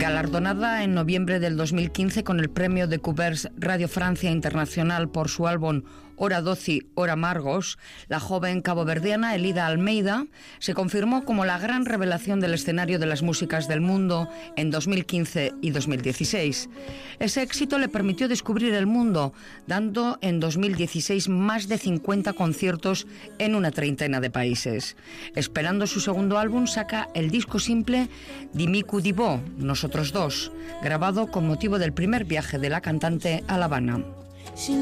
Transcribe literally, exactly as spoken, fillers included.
Galardonada en noviembre del dos mil quince con el premio de Couberts Radio Francia Internacional por su álbum Ora Doci, Ora Margos, la joven caboverdiana Elida Almeida se confirmó como la gran revelación del escenario de las músicas del mundo en dos mil quince y dos mil dieciséis. Ese éxito le permitió descubrir el mundo, dando en dos mil dieciséis más de cincuenta conciertos en una treintena de países. Esperando su segundo álbum, saca el disco simple Dimiku Dibo, Nosotros Dos, grabado con motivo del primer viaje de la cantante a La Habana.